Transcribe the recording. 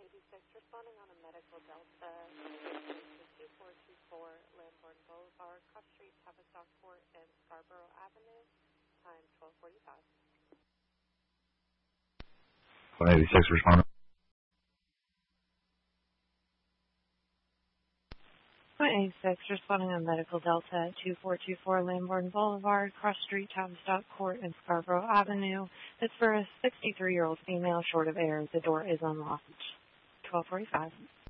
responding on a Medical Delta 2424 Lambourne Boulevard, Cross Street, Tavistock Court, and Scarborough Avenue, time 12:45. 186 responding. 186 responding on Medical Delta 2424 Lambourne Boulevard, Cross Street, Tavistock Court, and Scarborough Avenue. It's for a 63-year-old female short of air. The door is unlocked. 12:45.